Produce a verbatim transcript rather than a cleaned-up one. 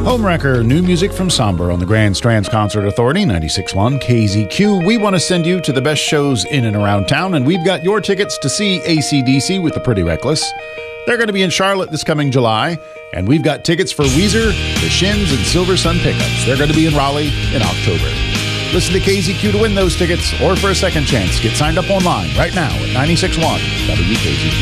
Homewrecker, new music from Somber on the Grand Strands Concert Authority, ninety-six point one K Z Q. We want to send you to the best shows in and around town, and we've got your tickets to see A C D C with the Pretty Reckless. They're going to be in Charlotte this coming July, and we've got tickets for Weezer, The Shins, and Silver Sun Pickups. They're going to be in Raleigh in October. Listen to K Z Q to win those tickets, or for a second chance, get signed up online right now at ninety-six point one W K Z Q.